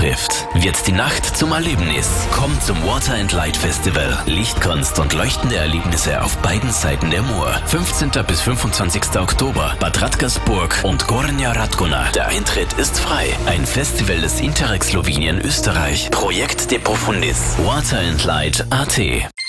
trifft, wird die Nacht zum Erlebnis. Kommt zum Water and Light Festival. Lichtkunst und leuchtende Erlebnisse auf beiden Seiten der Mur. 15. bis 25. Oktober, Bad Radkersburg und Gornja Radgona. Der Eintritt ist frei. Ein Festival des Interreg Slowenien Österreich. Projekt de Profundis. Water and Light AT.